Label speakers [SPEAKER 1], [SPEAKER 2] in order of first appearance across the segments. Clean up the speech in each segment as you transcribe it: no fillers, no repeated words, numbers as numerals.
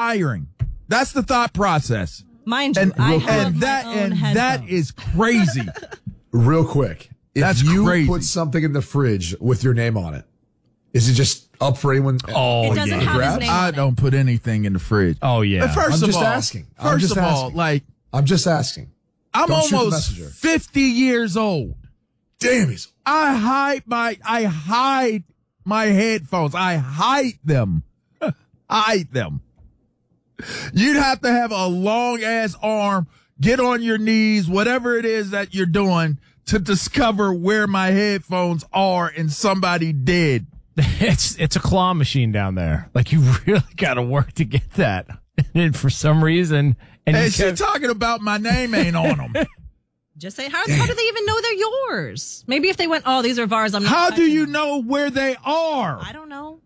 [SPEAKER 1] hiring. That's the thought process.
[SPEAKER 2] Mind you, I have my own headphones.
[SPEAKER 1] That is crazy.
[SPEAKER 3] Real quick, if you
[SPEAKER 1] crazy.
[SPEAKER 3] put something in the fridge with your name on it, is it just up for anyone?
[SPEAKER 1] Oh,
[SPEAKER 2] It doesn't have his name on
[SPEAKER 1] I
[SPEAKER 2] it.
[SPEAKER 1] don't put anything in the fridge.
[SPEAKER 4] Oh, yeah.
[SPEAKER 1] First
[SPEAKER 3] I'm
[SPEAKER 1] of
[SPEAKER 3] just
[SPEAKER 1] all,
[SPEAKER 3] asking.
[SPEAKER 1] I'm just asking. I'm
[SPEAKER 3] Don't shoot the
[SPEAKER 1] almost
[SPEAKER 3] messenger.
[SPEAKER 1] 50 years old.
[SPEAKER 3] Damn, he's
[SPEAKER 1] I hide my headphones. I hide them. Hide them. You'd have to have a long ass arm, get on your knees, whatever it is that you're doing to discover where my headphones are and somebody did.
[SPEAKER 4] It's a claw machine down there. Like, you really got to work to get that. And for some reason,
[SPEAKER 1] And she's talking about my name ain't on them.
[SPEAKER 2] Just say, how do they even know they're yours? Maybe if they went, oh, these are VARs, I'm not
[SPEAKER 1] How do
[SPEAKER 2] touching
[SPEAKER 1] you
[SPEAKER 2] them.
[SPEAKER 1] know where they are?
[SPEAKER 2] I don't know.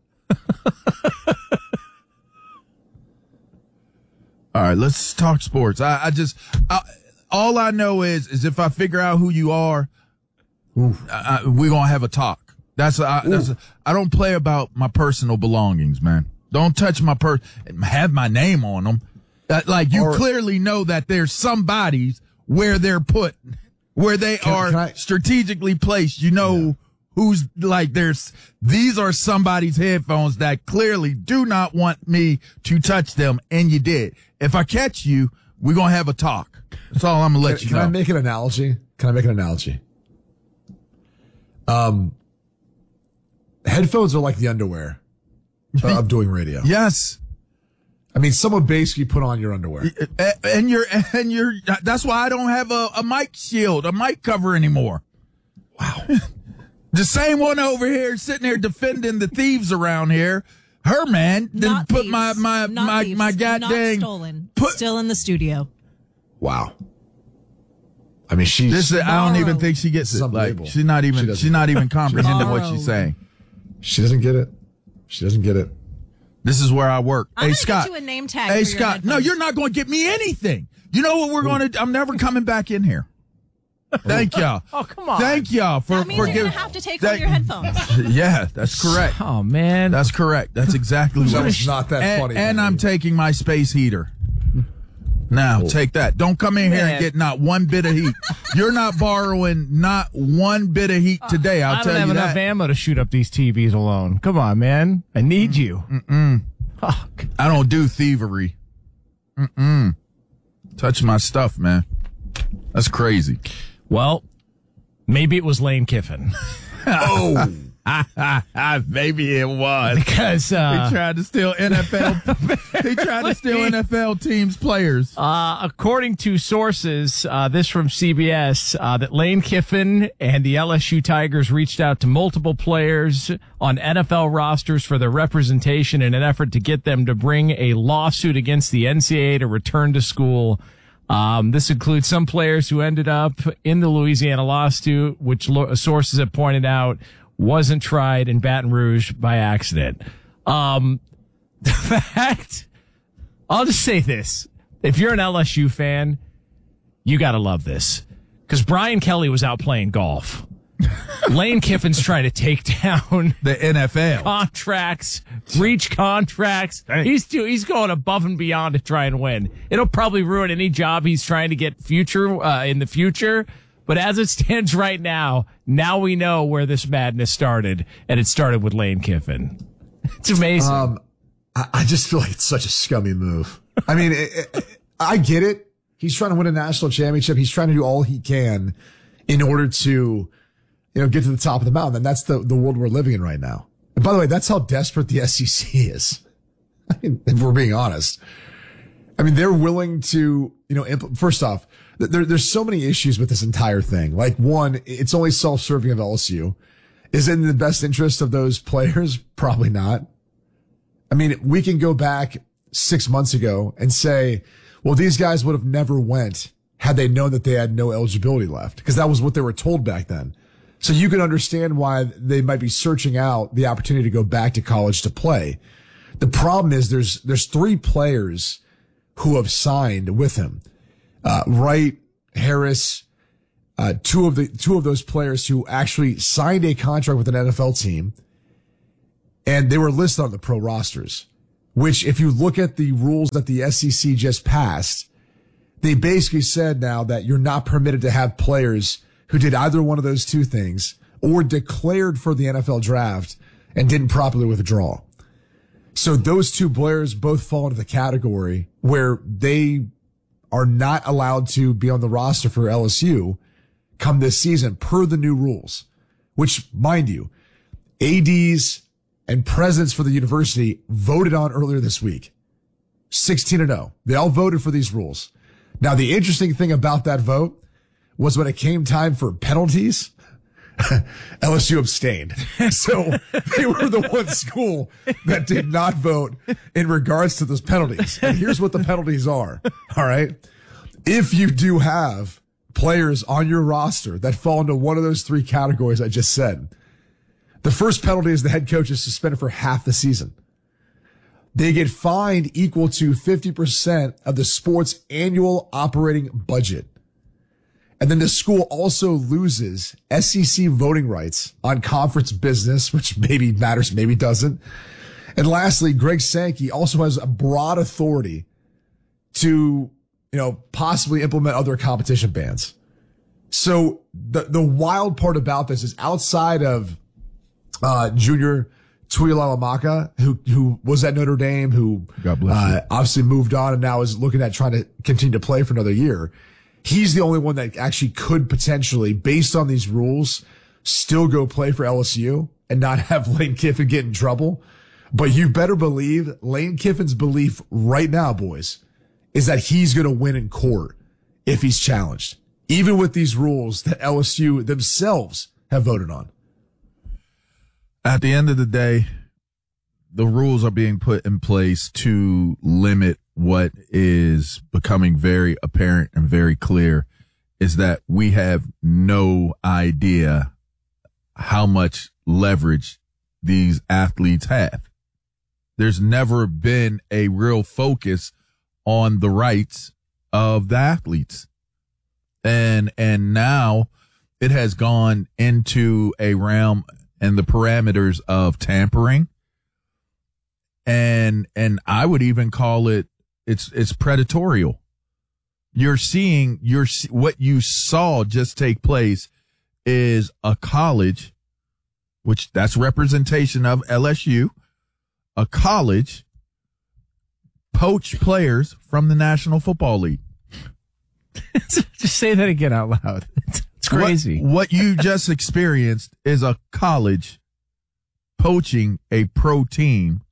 [SPEAKER 1] All right, let's talk sports. All I know is if I figure out who you are, we're gonna have a talk. I don't play about my personal belongings, man. Don't touch my have my name on them. Like you clearly know that there's somebody's where they're put, where they are strategically placed. You know who's like these are somebody's headphones that clearly do not want me to touch them, and you did. If I catch you, we're gonna have a talk. That's all I'm gonna let you know.
[SPEAKER 3] Can I make an analogy? Headphones are like the underwear of doing radio.
[SPEAKER 1] Yes.
[SPEAKER 3] I mean, someone basically put on your underwear.
[SPEAKER 1] And you're, that's why I don't have a mic shield, a mic cover anymore.
[SPEAKER 3] Wow.
[SPEAKER 1] The same one over here sitting there defending the thieves around here. Her man didn't
[SPEAKER 2] Not
[SPEAKER 1] put
[SPEAKER 2] thieves.
[SPEAKER 1] my
[SPEAKER 2] Not
[SPEAKER 1] goddamn
[SPEAKER 2] stolen. Still in the studio.
[SPEAKER 3] Wow. I mean,
[SPEAKER 1] I don't even think she gets it. Like,
[SPEAKER 3] unbelievable.
[SPEAKER 1] she's not even comprehending what she's saying.
[SPEAKER 3] She doesn't get it.
[SPEAKER 1] This is where I work.
[SPEAKER 2] I'm
[SPEAKER 1] Hey,
[SPEAKER 2] gonna
[SPEAKER 1] Scott.
[SPEAKER 2] get you a name tag.
[SPEAKER 1] Hey,
[SPEAKER 2] for your
[SPEAKER 1] Scott. No,
[SPEAKER 2] headphones.
[SPEAKER 1] you're not going to get me anything. You know what we're going to, I'm never coming back in here. Thank y'all.
[SPEAKER 4] Oh, come on.
[SPEAKER 1] Thank y'all for
[SPEAKER 2] That means you're
[SPEAKER 1] giving.
[SPEAKER 2] gonna have to take all your headphones.
[SPEAKER 1] Yeah, that's correct.
[SPEAKER 4] Oh, man.
[SPEAKER 1] That's correct. That's exactly what
[SPEAKER 3] That was not that funny.
[SPEAKER 1] And I'm taking my space heater. Now, take that. Don't come in here and get not one bit of heat. You're not borrowing not one bit of heat today. I'll tell you that.
[SPEAKER 4] I don't have enough ammo to shoot up these TVs alone. Come on, man. I need you.
[SPEAKER 1] I don't do thievery. Touch my stuff, man. That's crazy.
[SPEAKER 4] Well, maybe it was Lane Kiffin.
[SPEAKER 1] Maybe it was.
[SPEAKER 4] Because
[SPEAKER 1] He tried to steal NFL. He tried to steal NFL teams' players.
[SPEAKER 4] according to sources, this from CBS, that Lane Kiffin and the LSU Tigers reached out to multiple players on NFL rosters for their representation in an effort to get them to bring a lawsuit against the NCAA to return to school. This includes some players who ended up in the Louisiana lawsuit, which sources have pointed out wasn't tried in Baton Rouge by accident. The fact, I'll just say this. If you're an LSU fan, you gotta love this. Because Brian Kelly was out playing golf. Lane Kiffin's trying to take down
[SPEAKER 1] The NFL.
[SPEAKER 4] contracts, breach contracts. He's going above and beyond to try and win. It'll probably ruin any job he's trying to get in the future. But as it stands right now we know where this madness started, and it started with Lane Kiffin. It's amazing.
[SPEAKER 3] I just feel like it's such a scummy move. I mean, I get it. He's trying to win a national championship. He's trying to do all he can in order to, get to the top of the mountain. And that's the world we're living in right now. And by the way, that's how desperate the SEC is. I mean, if we're being honest. I mean, they're willing to, first off, there's so many issues with this entire thing. Like, one, it's only self-serving of LSU. Is it in the best interest of those players? Probably not. I mean, we can go back 6 months ago and say, well, these guys would have never went had they known that they had no eligibility left, because that was what they were told back then. So you can understand why they might be searching out the opportunity to go back to college to play. The problem is there's 3 players who have signed with him. Wright, Harris, two of those players who actually signed a contract with an NFL team, and they were listed on the pro rosters. which if you look at the rules that the SEC just passed, they basically said now that you're not permitted to have players who did either one of those two things or declared for the NFL draft and didn't properly withdraw. So those two players both fall into the category where they are not allowed to be on the roster for LSU come this season per the new rules, which, mind you, ADs and presidents for the university voted on earlier this week. 16-0. They all voted for these rules. Now, the interesting thing about that vote was when it came time for penalties, LSU abstained. So they were the one school that did not vote in regards to those penalties. And here's what the penalties are. All right. If you do have players on your roster that fall into one of those three categories I just said, the first penalty is the head coach is suspended for half the season. They get fined equal to 50% of the sport's annual operating budget. And then the school also loses SEC voting rights on conference business, which maybe matters, maybe doesn't. And lastly, Greg Sankey also has a broad authority to, possibly implement other competition bans. So the wild part about this is outside of Junior Tuilalamaka, who was at Notre Dame, who obviously moved on and now is looking at trying to continue to play for another year. He's the only one that actually could potentially, based on these rules, still go play for LSU and not have Lane Kiffin get in trouble. But you better believe Lane Kiffin's belief right now, boys, is that he's going to win in court if he's challenged, even with these rules that LSU themselves have voted on.
[SPEAKER 1] At the end of the day, the rules are being put in place to limit what is becoming very apparent and very clear is that we have no idea how much leverage these athletes have. There's never been a real focus on the rights of the athletes. And now it has gone into a realm and the parameters of tampering. And I would even call it, it's predatorial. What you saw just take place is a college, which that's representation of LSU, a college poach players from the National Football League.
[SPEAKER 4] Just say that again out loud. It's crazy.
[SPEAKER 1] What you just experienced is a college poaching a pro teams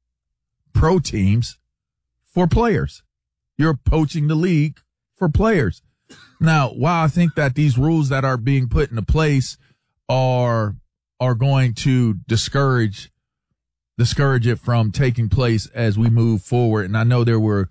[SPEAKER 1] for players. You're poaching the league for players. Now, while I think that these rules that are being put into place are going to discourage it from taking place as we move forward, and I know there were,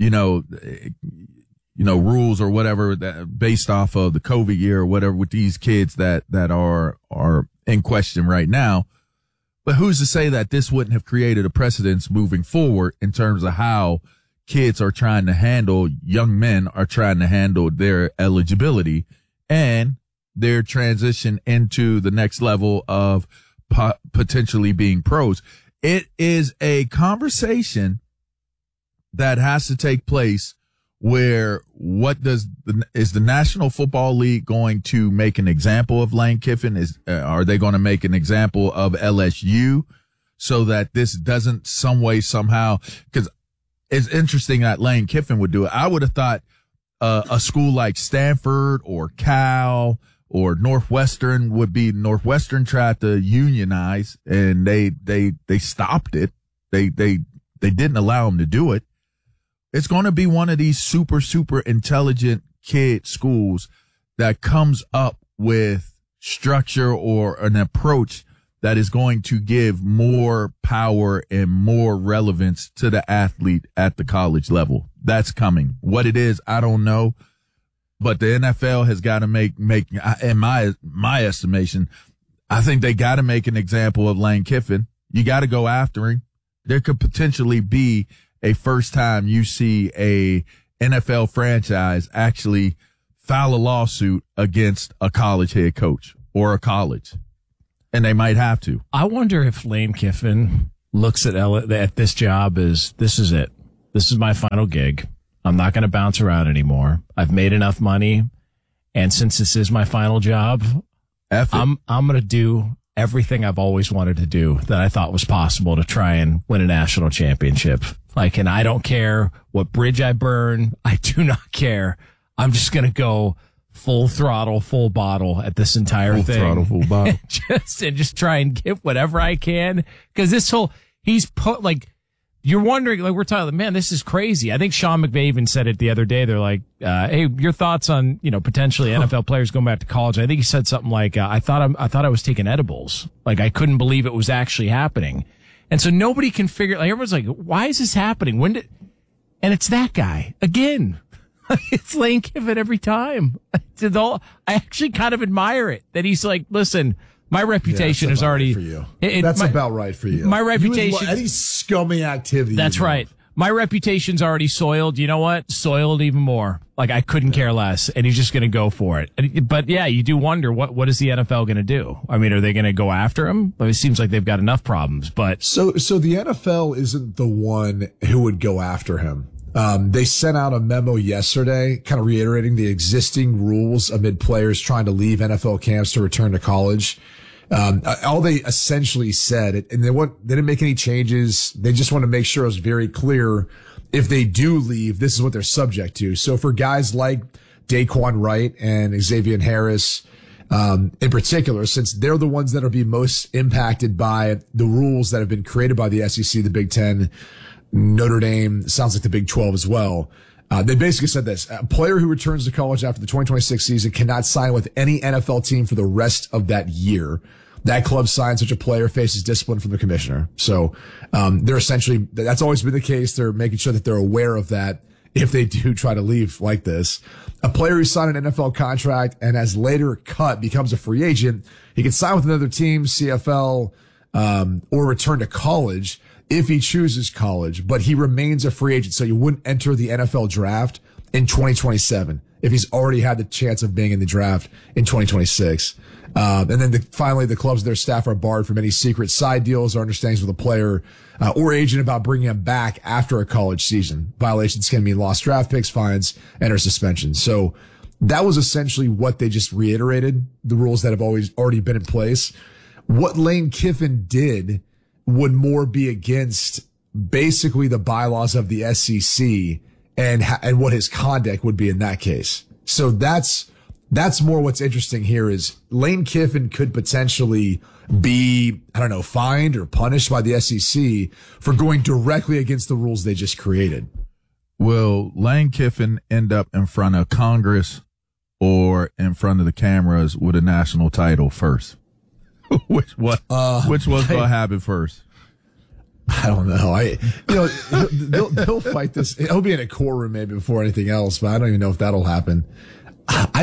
[SPEAKER 1] rules or whatever that based off of the COVID year or whatever with these kids that are in question right now. But who's to say that this wouldn't have created a precedence moving forward in terms of how kids are trying to handle, young men are trying to handle their eligibility and their transition into the next level of potentially being pros. It is a conversation that has to take place where is the National Football League going to make an example of Lane Kiffin? Are they going to make an example of LSU so that this doesn't some way somehow, because it's interesting that Lane Kiffin would do it. I would have thought a school like Stanford or Cal or Northwestern tried to unionize and they stopped it. They didn't allow them to do it. It's going to be one of these super, super intelligent kid schools that comes up with structure or an approach that is going to give more power and more relevance to the athlete at the college level. That's coming. What it is, I don't know. But the NFL has got to make, in my estimation, I think they got to make an example of Lane Kiffin. You got to go after him. There could potentially be a first time you see a NFL franchise actually file a lawsuit against a college head coach or a college. And they might have to.
[SPEAKER 4] I wonder if Lane Kiffin looks at this job as, this is it. This is my final gig. I'm not going to bounce around anymore. I've made enough money. And since this is my final job, I'm going to do everything I've always wanted to do that I thought was possible to try and win a national championship. And I don't care what bridge I burn. I do not care. I'm just going to go full throttle, full bottle at this entire thing. Full
[SPEAKER 1] throttle, full bottle.
[SPEAKER 4] and just try and get whatever I can. Cause he's put you're wondering, we're talking, man, this is crazy. I think Sean McVay even said it the other day. They're like, hey, your thoughts on, potentially NFL players going back to college. I think he said something like, I thought I was taking edibles. I couldn't believe it was actually happening. And so nobody can figure, everyone's like, why is this happening? And it's that guy again. It's Lane Kiffin every time. I actually kind of admire it that he's like, listen, my reputation is already
[SPEAKER 3] for you. That's about right for you.
[SPEAKER 4] My reputation,
[SPEAKER 3] any scummy activity.
[SPEAKER 4] That's right. My reputation's already soiled. You know what? Soiled even more. I couldn't care less, and he's just going to go for it. But yeah, you do wonder what is the NFL going to do? I mean, are they going to go after him? It seems like they've got enough problems. But
[SPEAKER 3] so the NFL isn't the one who would go after him. They sent out a memo yesterday, kind of reiterating the existing rules amid players trying to leave NFL camps to return to college. All they essentially said, and they didn't make any changes. They just want to make sure it was very clear if they do leave, this is what they're subject to. So for guys like Daquan Wright and Xavier Harris, in particular, since they're the ones that are being most impacted by the rules that have been created by the SEC, the Big Ten, Notre Dame, sounds like the Big 12 as well. They basically said this: a player who returns to college after the 2026 season cannot sign with any NFL team for the rest of that year. That club signs such a player faces discipline from the commissioner. So, they're essentially, that's always been the case. They're making sure that they're aware of that if they do try to leave like this. A player who signed an NFL contract and has later cut becomes a free agent. He can sign with another team, CFL, or return to college if he chooses college, but he remains a free agent. So you wouldn't enter the NFL draft in 2027 if he's already had the chance of being in the draft in 2026. And then finally, the clubs and their staff are barred from any secret side deals or understandings with a player or agent about bringing him back after a college season. Violations can mean lost draft picks, fines, and or suspension. So that was essentially what they just reiterated, the rules that have already been in place. What Lane Kiffin did would more be against basically the bylaws of the SEC and what his conduct would be in that case. So that's more what's interesting here is Lane Kiffin could potentially be, fined or punished by the SEC for going directly against the rules they just created.
[SPEAKER 1] Will Lane Kiffin end up in front of Congress or in front of the cameras with a national title first? Which was going to happen first?
[SPEAKER 3] I don't know. They'll fight this. He'll be in a courtroom maybe before anything else, but I don't even know if that'll happen. I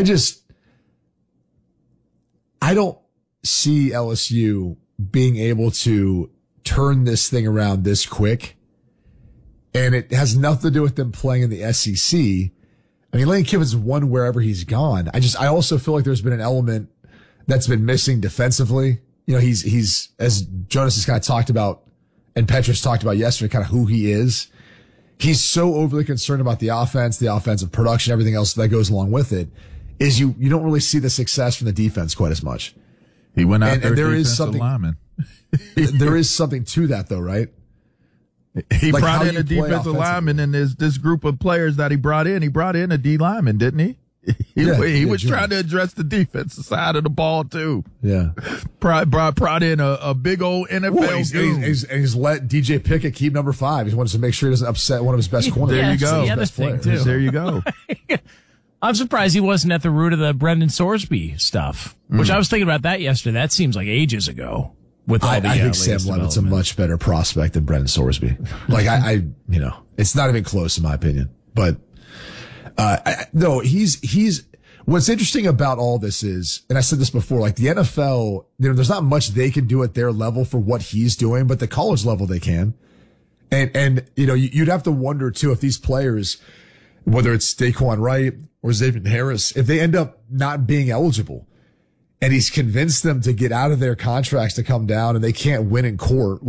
[SPEAKER 3] don't see LSU being able to turn this thing around this quick. And it has nothing to do with them playing in the SEC. I mean, Lane Kiffin's won wherever he's gone. I also feel like there's been an element that's been missing defensively. He's, as Jonas has kind of talked about and Petrus talked about yesterday, kind of who he is. He's so overly concerned about the offense, the offensive production, everything else that goes along with it, is you don't really see the success from the defense quite as much.
[SPEAKER 1] He went out there is something lineman.
[SPEAKER 3] There is something to that though, right?
[SPEAKER 1] He brought in a defensive lineman, and this group of players that he brought in a D lineman, didn't he? He was trying to address the defensive side of the ball too.
[SPEAKER 3] Yeah,
[SPEAKER 1] brought in a big old NFL goon.
[SPEAKER 3] He's let DJ Pickett keep number 5. He wants to make sure he doesn't upset one of his best corners.
[SPEAKER 1] There you go.
[SPEAKER 4] The other thing too.
[SPEAKER 1] There you go.
[SPEAKER 4] I'm surprised he wasn't at the root of the Brendan Sorsby stuff, which I was thinking about that yesterday. That seems like ages ago. With all
[SPEAKER 3] I think Sam Levitt's a much better prospect than Brendan Sorsby. It's not even close in my opinion. But no, he's what's interesting about all this is, and I said this before, like the NFL, there's not much they can do at their level for what he's doing, but the college level they can. And you'd have to wonder too if these players, whether it's Daquan Wright or Xavier Harris, if they end up not being eligible and he's convinced them to get out of their contracts to come down and they can't win in court, which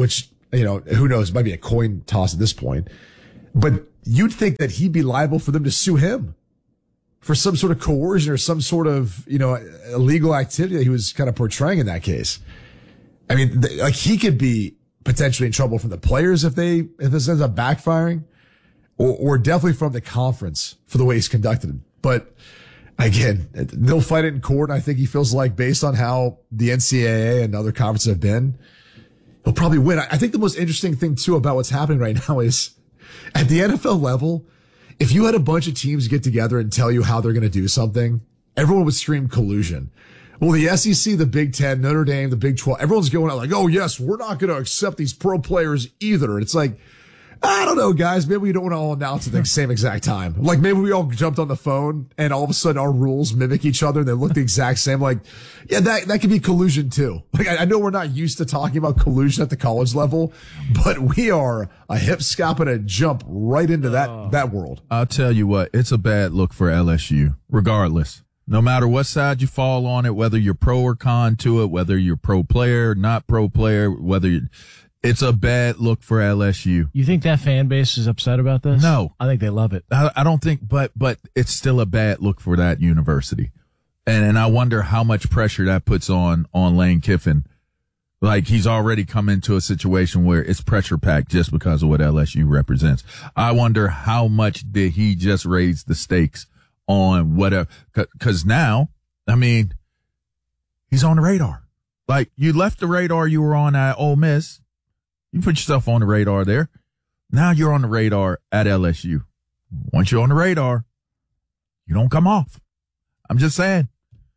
[SPEAKER 3] who knows? It might be a coin toss at this point. But you'd think that he'd be liable for them to sue him for some sort of coercion or some sort of, illegal activity that he was kind of portraying in that case. I mean, he could be potentially in trouble from the players if this ends up backfiring, or definitely from the conference for the way he's conducted it. But again, they'll fight it in court. And I think he feels like, based on how the NCAA and other conferences have been, he'll probably win. I think the most interesting thing too about what's happening right now is at the NFL level, if you had a bunch of teams get together and tell you how they're going to do something, everyone would scream collusion. Well, the SEC, the Big Ten, Notre Dame, the Big 12, everyone's going out like, oh yes, we're not going to accept these pro players either. And it's like, I don't know, guys. Maybe we don't want to all announce at the same exact time. Like, maybe we all jumped on the phone and all of a sudden our rules mimic each other and they look the exact same. Like, yeah, that could be collusion too. Like, I know we're not used to talking about collusion at the college level, but we are a hip, skop, and a jump right into that world.
[SPEAKER 1] I'll tell you what, it's a bad look for LSU, regardless. No matter what side you fall on it, whether you're pro or con to it, whether you're pro player, not pro player, it's a bad look for LSU.
[SPEAKER 4] You think that fan base is upset about this?
[SPEAKER 1] No.
[SPEAKER 4] I think they love it.
[SPEAKER 1] I don't think, but it's still a bad look for that university. And I wonder how much pressure that puts on Lane Kiffin. Like, he's already come into a situation where it's pressure packed just because of what LSU represents. I wonder how much did he just raise the stakes on whatever, cause now, I mean, he's on the radar. Like, you left the radar you were on at Ole Miss. You put yourself on the radar there. Now you're on the radar at LSU. Once you're on the radar, you don't come off. I'm just saying.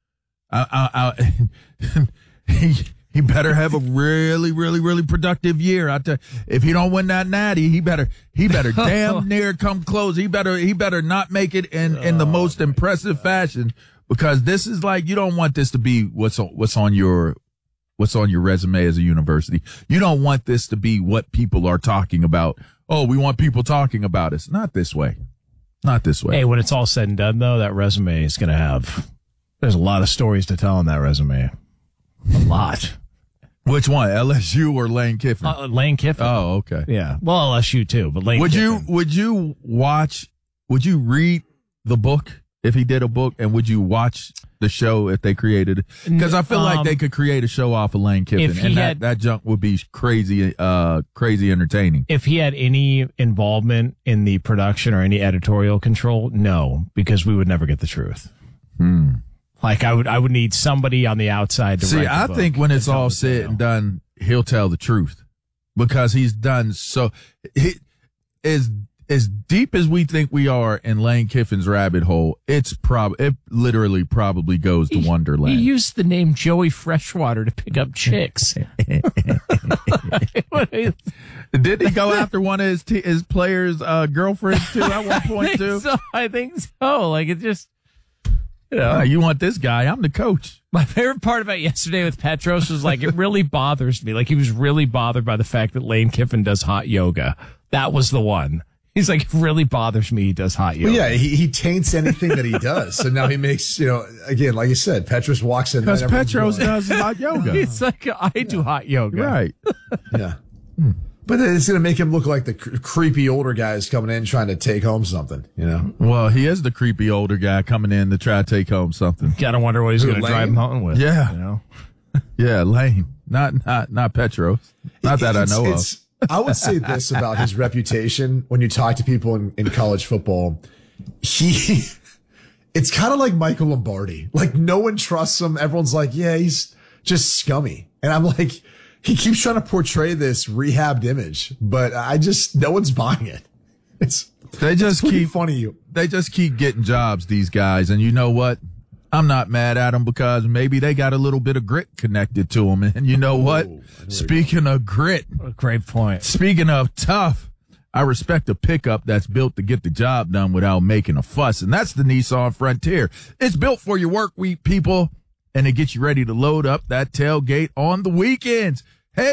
[SPEAKER 1] He better have a really, really, really productive year. If he don't win that natty, he better damn near come close. He better not make it in the most impressive fashion, because this is like, you don't want this to be what's on your resume as a university. You don't want this to be what people are talking about. Oh, we want people talking about us. Not this way. Not this way.
[SPEAKER 4] Hey, when it's all said and done, though, that resume is going to there's a lot of stories to tell on that resume. A lot.
[SPEAKER 1] Which one? LSU or Lane Kiffin?
[SPEAKER 4] Lane Kiffin.
[SPEAKER 1] Oh, okay.
[SPEAKER 4] Yeah. Well, LSU too, but Lane Kiffin.
[SPEAKER 1] Would you read the book if he did a book, and would you watch the show if they created it? Because I feel like they could create a show off of Lane Kiffin, and that junk would be crazy entertaining.
[SPEAKER 4] If he had any involvement in the production or any editorial control, no, because we would never get the truth. Like, I would need somebody on the outside to write the book.
[SPEAKER 1] See, I think when it's all said and done, he'll tell the truth, because he's done so. As deep as we think we are in Lane Kiffin's rabbit hole, it literally probably goes to Wonderland.
[SPEAKER 4] He used the name Joey Freshwater to pick up chicks.
[SPEAKER 1] Did he go after one of his players' girlfriends too at one point too?
[SPEAKER 4] I think so. Like, it just.
[SPEAKER 1] You want this guy? I'm the coach.
[SPEAKER 4] My favorite part about yesterday with Petros was, like, it really bothers me. Like, he was really bothered by the fact that Lane Kiffin does hot yoga. That was the one. He's like, it really bothers me he does hot yoga.
[SPEAKER 3] Well, yeah, he taints anything that he does. So now he makes, again, like you said, Petros walks in.
[SPEAKER 1] Because Petros does hot yoga.
[SPEAKER 4] It's like, I do hot yoga.
[SPEAKER 1] Right.
[SPEAKER 3] Yeah. But it's going to make him look like the creepy older guys coming in trying to take home something,
[SPEAKER 1] Well, he is the creepy older guy coming in to try to take home something.
[SPEAKER 4] Gotta wonder what he's going to drive him home with.
[SPEAKER 1] Yeah. Yeah, Lane. Not Petros. Not that I know of.
[SPEAKER 3] I would say this about his reputation when you talk to people in college football. It's kind of like Michael Lombardi. Like, no one trusts him. Everyone's like, yeah, he's just scummy. And I'm like, he keeps trying to portray this rehabbed image, but no one's buying it. They just
[SPEAKER 1] keep getting jobs, these guys. And you know what? I'm not mad at them, because maybe they got a little bit of grit connected to them. And you know what? Speaking of grit.
[SPEAKER 4] Great point.
[SPEAKER 1] Speaking of tough, I respect a pickup that's built to get the job done without making a fuss. And that's the Nissan Frontier. It's built for your work week, people, and it gets you ready to load up that tailgate on the weekends. Hey,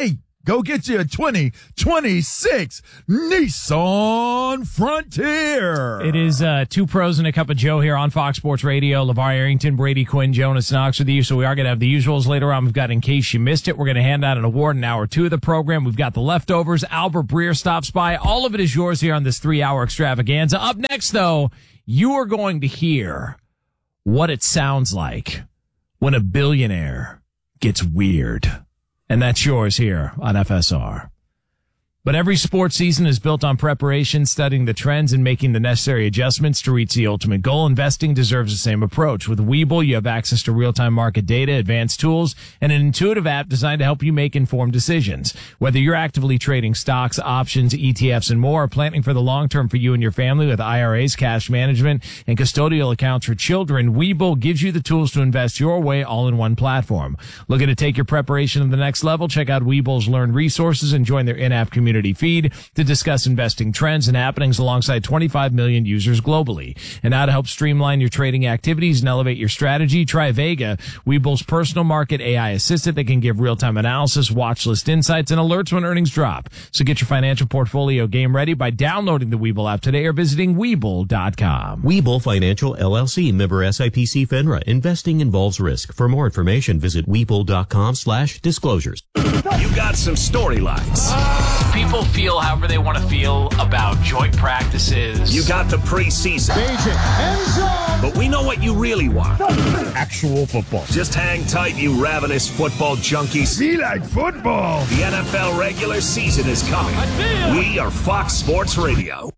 [SPEAKER 1] Go get you a 2026 Nissan Frontier.
[SPEAKER 4] It is Two Pros and a Cup of Joe here on Fox Sports Radio. LeVar Arrington, Brady Quinn, Jonas Knox with you. So we are going to have the usuals later on. We've got In Case You Missed It. We're going to hand out an award in hour 2 of the program. We've got the leftovers. Albert Breer stops by. All of it is yours here on this 3-hour extravaganza. Up next, though, you are going to hear what it sounds like when a billionaire gets weird. And that's yours here on FSR. But every sports season is built on preparation, studying the trends, and making the necessary adjustments to reach the ultimate goal. Investing deserves the same approach. With Webull, you have access to real-time market data, advanced tools, and an intuitive app designed to help you make informed decisions. Whether you're actively trading stocks, options, ETFs, and more, or planning for the long term for you and your family with IRAs, cash management, and custodial accounts for children, Webull gives you the tools to invest your way all in one platform. Looking to take your preparation to the next level? Check out Webull's Learn resources and join their in-app community feed to discuss investing trends and happenings alongside 25 million users globally. And now to help streamline your trading activities and elevate your strategy, try Vega, Webull's personal market AI assistant that can give real-time analysis, watch list insights, and alerts when earnings drop. So get your financial portfolio game ready by downloading the Webull app today or visiting Webull.com.
[SPEAKER 5] Webull Financial LLC, member SIPC FINRA. Investing involves risk. For more information, visit Webull.com/disclosures.
[SPEAKER 6] You got some storylines.
[SPEAKER 4] People feel however they want to feel about joint practices.
[SPEAKER 6] You got the preseason. But we know what you really want.
[SPEAKER 1] Actual football.
[SPEAKER 6] Just hang tight, you ravenous football junkies.
[SPEAKER 1] Be like football.
[SPEAKER 6] The NFL regular season is coming. We are Fox Sports Radio.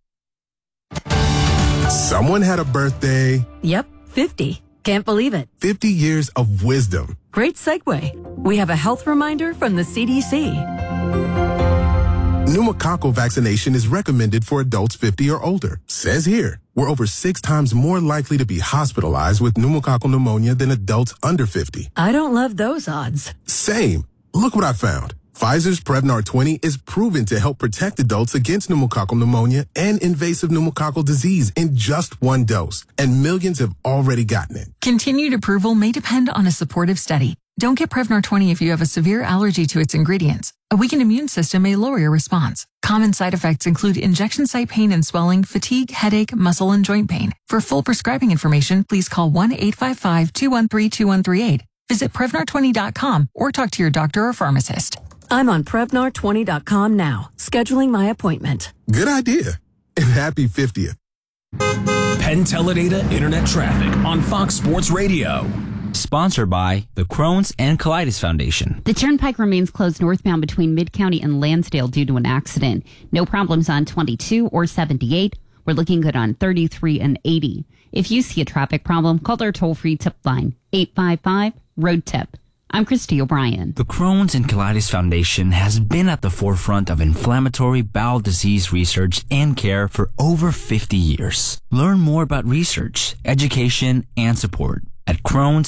[SPEAKER 7] Someone had a birthday.
[SPEAKER 8] Yep, 50. Can't believe it.
[SPEAKER 7] 50 years of wisdom.
[SPEAKER 8] Great segue. We have a health reminder from the CDC.
[SPEAKER 7] Pneumococcal vaccination is recommended for adults 50 or older. Says here, we're over 6 times more likely to be hospitalized with pneumococcal pneumonia than adults under 50.
[SPEAKER 8] I don't love those odds.
[SPEAKER 7] Same. Look what I found. Pfizer's Prevnar 20 is proven to help protect adults against pneumococcal pneumonia and invasive pneumococcal disease in just 1 dose, and millions have already gotten it.
[SPEAKER 9] Continued approval may depend on a supportive study. Don't get Prevnar 20 if you have a severe allergy to its ingredients. A weakened immune system may lower your response. Common side effects include injection site pain and swelling, fatigue, headache, muscle, and joint pain. For full prescribing information, please call 1-855-213-2138. Visit Prevnar20.com or talk to your doctor or pharmacist.
[SPEAKER 8] I'm on Prevnar20.com now, scheduling my appointment.
[SPEAKER 7] Good idea. And happy 50th.
[SPEAKER 10] Penn Teledata Internet Traffic on Fox Sports Radio.
[SPEAKER 11] Sponsored by the Crohn's and Colitis Foundation.
[SPEAKER 12] The Turnpike remains closed northbound between Mid-County and Lansdale due to an accident. No problems on 22 or 78. We're looking good on 33 and 80. If you see a traffic problem, call our toll-free tip line, 855-ROAD-TIP. I'm Christy O'Brien.
[SPEAKER 11] The Crohn's and Colitis Foundation has been at the forefront of inflammatory bowel disease research and care for over 50 years. Learn more about research, education, and support at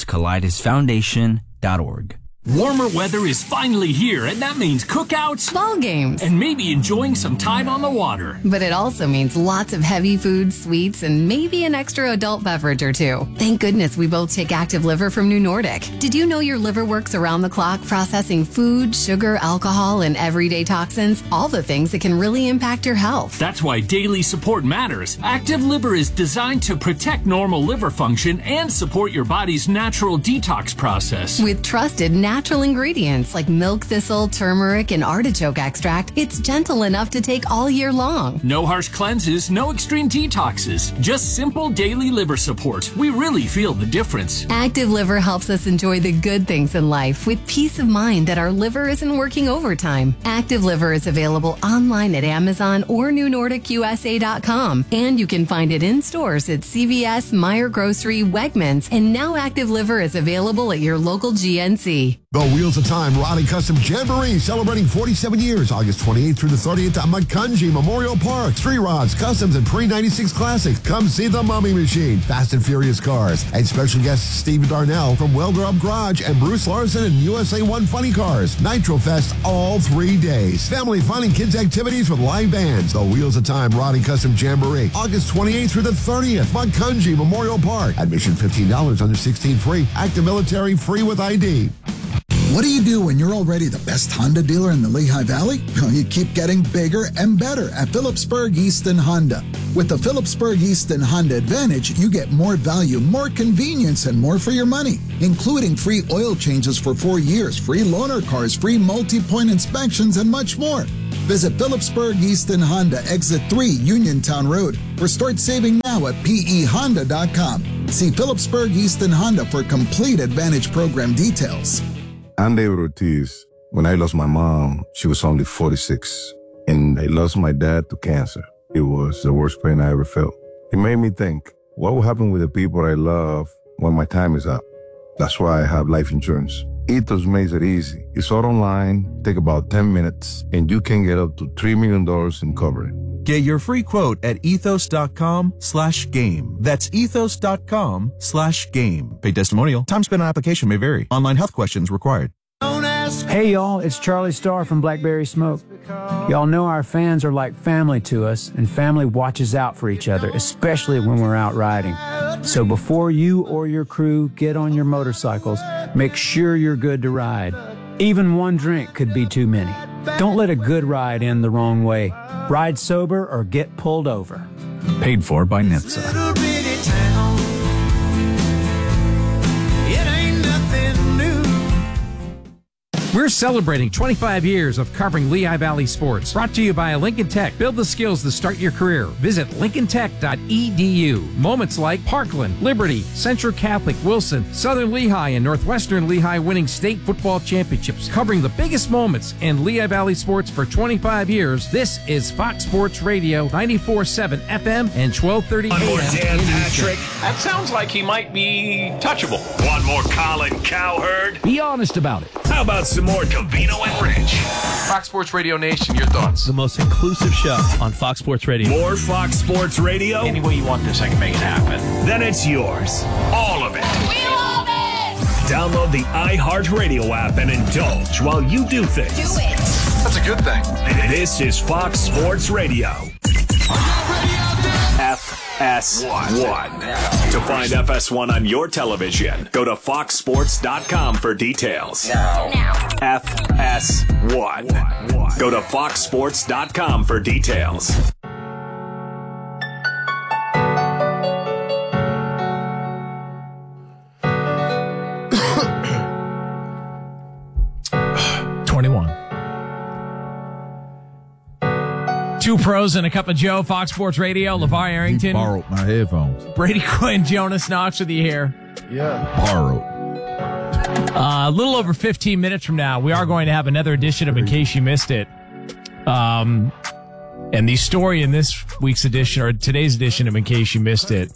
[SPEAKER 11] Crohn'sColitisFoundation.org.
[SPEAKER 10] Warmer weather is finally here, and that means cookouts,
[SPEAKER 13] ball games,
[SPEAKER 10] and maybe enjoying some time on the water.
[SPEAKER 13] But it also means lots of heavy food, sweets, and maybe an extra adult beverage or two. Thank goodness we both take Active Liver from New Nordic. Did you know your liver works around the clock processing food, sugar, alcohol, and everyday toxins? All the things that can really impact your health.
[SPEAKER 10] That's why daily support matters. Active Liver is designed to protect normal liver function and support your body's natural detox process.
[SPEAKER 13] With trusted natural ingredients like milk thistle, turmeric, and artichoke extract, it's gentle enough to take all year long.
[SPEAKER 10] No harsh cleanses, no extreme detoxes, just simple daily liver support. We really feel the difference.
[SPEAKER 13] Active Liver helps us enjoy the good things in life with peace of mind that our liver isn't working overtime. Active Liver is available online at Amazon or NewNordicUSA.com, and you can find it in stores at CVS, Meijer Grocery, Wegmans, and now Active Liver is available at your local GNC.
[SPEAKER 14] The Wheels of Time Rod & Custom Jamboree celebrating 47 years, August 28th through the 30th at Macungie Memorial Park. Street rods, customs, and pre-96 classics. Come see the Mummy Machine, Fast and Furious cars, and special guests Steve Darnell from Welder Up Garage and Bruce Larson and USA One Funny Cars. Nitro Fest all 3 days. Family fun and kids activities with live bands. The Wheels of Time Rod & Custom Jamboree, August 28th through the 30th, Macungie Memorial Park. Admission $15, under 16 free. Active military free with ID.
[SPEAKER 15] What do you do when you're already the best Honda dealer in the Lehigh Valley? Well, you keep getting bigger and better at Phillipsburg Easton Honda. With the Phillipsburg Easton Honda Advantage, you get more value, more convenience, and more for your money, including free oil changes for 4 years, free loaner cars, free multi-point inspections, and much more. Visit Phillipsburg Easton Honda, Exit 3, Uniontown Road, or start saving now at pehonda.com. See Phillipsburg Easton Honda for complete Advantage program details.
[SPEAKER 16] I'm David Ortiz. When I lost my mom, she was only 46, and I lost my dad to cancer. It was the worst pain I ever felt. It made me think, what will happen with the people I love when my time is up? That's why I have life insurance. Ethos makes it easy. It's all online, take about 10 minutes, and you can get up to $3 million in coverage.
[SPEAKER 17] Get your free quote at ethos.com/game. That's ethos.com/game. Paid testimonial. Time spent on application may vary. Online health questions required.
[SPEAKER 18] Hey y'all, it's Charlie Starr from Blackberry Smoke. Y'all know our fans are like family to us, and family watches out for each other, especially when we're out riding. So before you or your crew get on your motorcycles, make sure you're good to ride. Even one drink could be too many. Don't let a good ride end the wrong way. Ride sober or get pulled over.
[SPEAKER 19] Paid for by NHTSA.
[SPEAKER 20] We're celebrating 25 years of covering Lehigh Valley sports. Brought to you by Lincoln Tech. Build the skills to start your career. Visit lincolntech.edu. Moments like Parkland, Liberty, Central Catholic, Wilson, Southern Lehigh, and Northwestern Lehigh winning state football championships. Covering the biggest moments in Lehigh Valley sports for 25 years. This is Fox Sports Radio, 94.7 FM and 1230 AM.
[SPEAKER 6] One more Dan Patrick.
[SPEAKER 10] That sounds like he might be touchable.
[SPEAKER 6] One more Colin Cowherd.
[SPEAKER 20] Be honest about it.
[SPEAKER 6] How about some more Covino and Rich?
[SPEAKER 21] Fox Sports Radio Nation, your thoughts?
[SPEAKER 22] The most inclusive show on Fox Sports Radio.
[SPEAKER 6] More Fox Sports Radio?
[SPEAKER 10] Any way you want this, I can make it happen.
[SPEAKER 6] Then it's yours. All of it.
[SPEAKER 23] We love it!
[SPEAKER 6] Download the iHeartRadio app and indulge while you do things.
[SPEAKER 23] Do it.
[SPEAKER 21] That's a good thing.
[SPEAKER 6] This is Fox Sports Radio. FS1. To find FS1 on your television, go to foxsports.com for details.
[SPEAKER 23] Now.
[SPEAKER 6] FS1. Go to foxsports.com for details.
[SPEAKER 4] Two pros and a cup of Joe, Fox Sports Radio, LeVar Arrington.
[SPEAKER 1] He borrowed my headphones.
[SPEAKER 4] Brady Quinn, Jonas Knox with you here.
[SPEAKER 1] Yeah. Borrowed.
[SPEAKER 4] A little over 15 minutes from now, we are going to have another edition of In Case You Missed It. And the story in this week's edition, or today's edition of In Case You Missed It,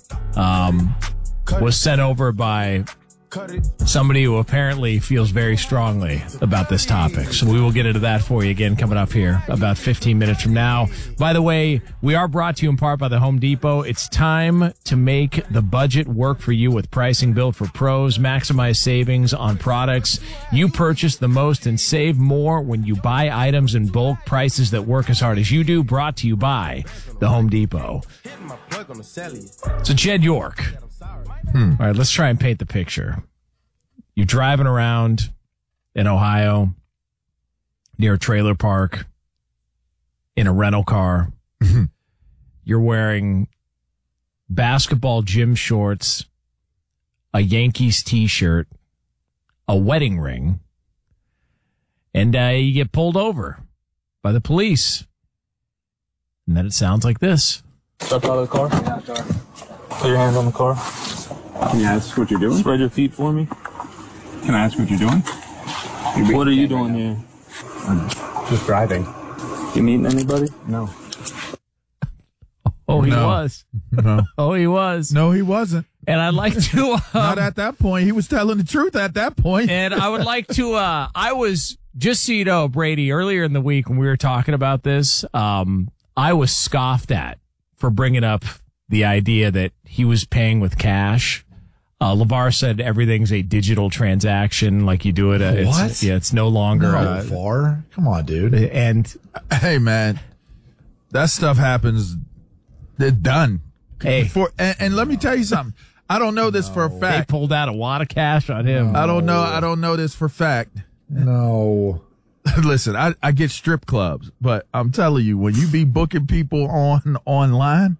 [SPEAKER 4] was sent over by somebody who apparently feels very strongly about this topic. So we will get into that for you again coming up here about 15 minutes from now. By the way, we are brought to you in part by the Home Depot. It's time to make the budget work for you with pricing built for pros. Maximize savings on products you purchase the most and save more when you buy items in bulk. Prices that work as hard as you do. Brought to you by the Home Depot. So Jed York. All right, let's try and paint the picture. You're driving around in Ohio near a trailer park in a rental car. You're wearing basketball gym shorts, a Yankees t-shirt, a wedding ring, and you get pulled over by the police. And then it sounds like this.
[SPEAKER 24] Step out of the car. Put your hands on the car. Can you ask what you're doing? Spread your feet for me. Can I ask what you're doing? What are you doing here? I'm just driving. You meeting anybody? No.
[SPEAKER 4] Oh, he
[SPEAKER 1] No.
[SPEAKER 4] was.
[SPEAKER 1] No.
[SPEAKER 4] Oh, he was.
[SPEAKER 1] No, he wasn't.
[SPEAKER 4] And I'd like to...
[SPEAKER 1] Not at that point. He was telling the truth at that point.
[SPEAKER 4] And I would like to... I was, just so you know, Brady, earlier in the week when we were talking about this, I was scoffed at for bringing up the idea that he was paying with cash. LeVar said everything's a digital transaction, like you do it.
[SPEAKER 3] What?
[SPEAKER 4] It's no longer.
[SPEAKER 3] No, LeVar. Come on, dude.
[SPEAKER 4] And
[SPEAKER 1] hey, man, that stuff happens. They're done.
[SPEAKER 4] Hey,
[SPEAKER 1] and let me tell you something. I don't know this for a fact.
[SPEAKER 4] They pulled out a wad of cash on him.
[SPEAKER 1] I don't know. I don't know this for fact.
[SPEAKER 3] No.
[SPEAKER 1] Listen, I get strip clubs, but I'm telling you, when you be booking people online.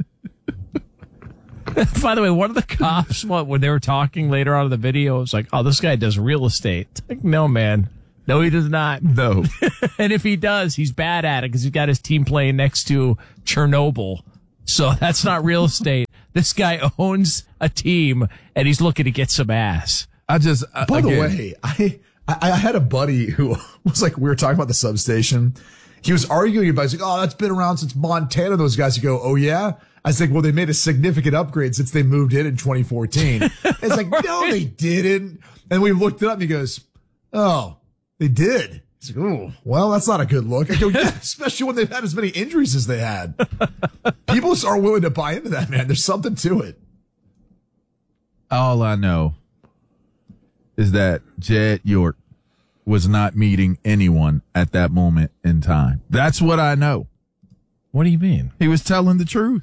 [SPEAKER 4] By the way, one of the cops, when they were talking later on in the video, was like, "Oh, this guy does real estate." It's like, no, man. No, he does not.
[SPEAKER 1] No.
[SPEAKER 4] And if he does, he's bad at it because he's got his team playing next to Chernobyl. So that's not real estate. This guy owns a team and he's looking to get some ass.
[SPEAKER 3] By the way, I had a buddy who was like, we were talking about the substation. He was arguing about it. He's like, oh, that's been around since Montana. Those guys, you go, oh yeah? I was like, well, they made a significant upgrade since they moved in 2014. It's like, no, they didn't. And we looked it up and he goes, oh, they did. He's like, oh, well, that's not a good look. I go, yeah, especially when they've had as many injuries as they had. People are willing to buy into that, man. There's something to it.
[SPEAKER 1] All I know is that Jed York was not meeting anyone at that moment in time. That's what I know.
[SPEAKER 4] What do you mean?
[SPEAKER 1] He was telling the truth.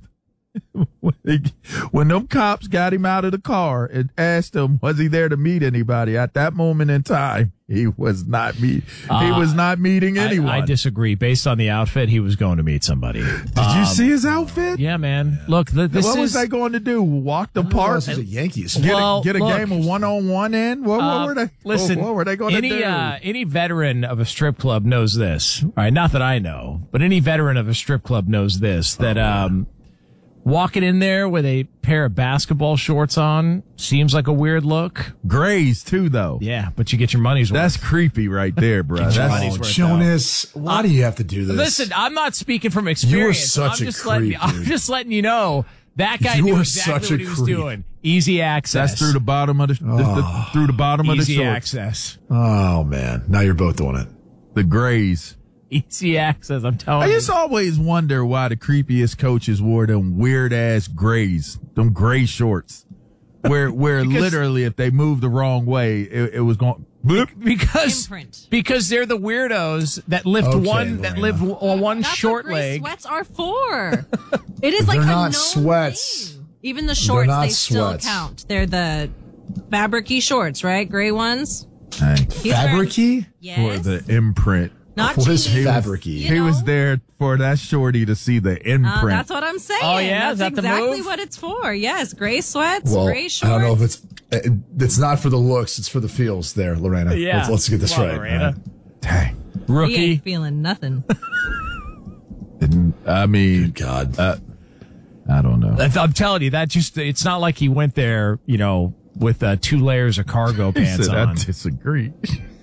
[SPEAKER 1] When them cops got him out of the car and asked him, was he there to meet anybody? At that moment in time, he was not meeting anyone.
[SPEAKER 4] I disagree. Based on the outfit, he was going to meet somebody.
[SPEAKER 1] Did you see his outfit?
[SPEAKER 4] Yeah, man. Look, what
[SPEAKER 1] was they going to do? Walk the park?
[SPEAKER 3] The Yankees.
[SPEAKER 1] Get a game of one-on-one in? What were they?
[SPEAKER 4] Listen,
[SPEAKER 1] what were they going to do?
[SPEAKER 4] Any veteran of a strip club knows this. All right, not that I know, but any veteran of a strip club knows this, that walking in there with a pair of basketball shorts on seems like a weird look.
[SPEAKER 1] Grays, too, though.
[SPEAKER 4] Yeah, but you get your money's worth.
[SPEAKER 1] That's creepy right there, bro.
[SPEAKER 3] Jonas, why do you have to do this?
[SPEAKER 4] Listen, I'm not speaking from experience.
[SPEAKER 3] You are such a creep,
[SPEAKER 4] I'm just letting you know that guy knew exactly what he was doing. Easy access.
[SPEAKER 1] That's through the bottom of the through the bottom of the shorts.
[SPEAKER 4] Easy access.
[SPEAKER 3] Oh, man. Now you're both doing it.
[SPEAKER 1] The Grays.
[SPEAKER 4] Easy access, I'm telling you.
[SPEAKER 1] I just always wonder why the creepiest coaches wore them weird ass grays, them gray shorts, where literally if they moved the wrong way, it was going
[SPEAKER 4] because they're the weirdos that lift one
[SPEAKER 2] That's
[SPEAKER 4] short
[SPEAKER 2] what gray
[SPEAKER 4] leg.
[SPEAKER 2] Sweats are for. It is like
[SPEAKER 3] they're
[SPEAKER 2] a
[SPEAKER 3] not
[SPEAKER 2] known
[SPEAKER 3] sweats.
[SPEAKER 2] thing. Even the shorts,
[SPEAKER 3] not
[SPEAKER 2] they still
[SPEAKER 3] sweats.
[SPEAKER 2] count. They're the fabric-y shorts, right? Gray ones.
[SPEAKER 3] Fabric-y?
[SPEAKER 2] Yes.
[SPEAKER 1] For the imprint.
[SPEAKER 2] Not
[SPEAKER 3] what is
[SPEAKER 2] cheese.
[SPEAKER 3] fabric-y?
[SPEAKER 1] He was there for that shorty to see the imprint.
[SPEAKER 2] That's what I'm saying.
[SPEAKER 4] Oh, yeah?
[SPEAKER 2] That's
[SPEAKER 4] Is that the
[SPEAKER 2] exactly
[SPEAKER 4] move?
[SPEAKER 2] what it's for. Yes, gray sweats,
[SPEAKER 3] Well,
[SPEAKER 2] gray shorts.
[SPEAKER 3] I don't know if it's not for the looks. It's for the feels there, Lorena.
[SPEAKER 4] Yeah.
[SPEAKER 3] Let's get this
[SPEAKER 4] Come on,
[SPEAKER 3] right.
[SPEAKER 4] Lorena.
[SPEAKER 3] Right? Dang.
[SPEAKER 2] He
[SPEAKER 4] Rookie.
[SPEAKER 2] ain't feeling nothing.
[SPEAKER 1] I mean,
[SPEAKER 3] Good God.
[SPEAKER 1] I don't know.
[SPEAKER 4] I'm telling you, it's not like he went there, with 2 layers of cargo pants
[SPEAKER 1] Said,
[SPEAKER 4] on.
[SPEAKER 1] I disagree.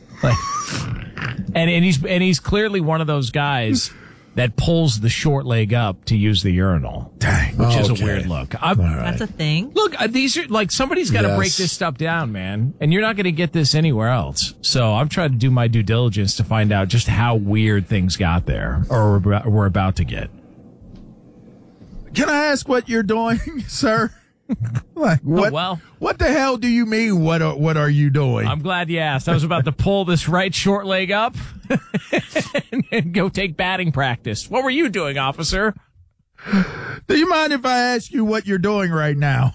[SPEAKER 4] And he's clearly one of those guys that pulls the short leg up to use the urinal.
[SPEAKER 1] Dang.
[SPEAKER 4] Which is a
[SPEAKER 3] Okay.
[SPEAKER 4] weird look.
[SPEAKER 2] That's a thing.
[SPEAKER 4] Look, these are like somebody's got to
[SPEAKER 3] Yes.
[SPEAKER 4] break this stuff down, man. And you're not going to get this anywhere else. So I'm trying to do my due diligence to find out just how weird things got there or we're about to get.
[SPEAKER 1] Can I ask what you're doing, sir? Like what?
[SPEAKER 4] Well,
[SPEAKER 1] what the hell do you mean? What are you doing?
[SPEAKER 4] I'm glad you asked. I was about to pull this right short leg up and go take batting practice. What were you doing, officer?
[SPEAKER 1] Do you mind if I ask you what you're doing right now?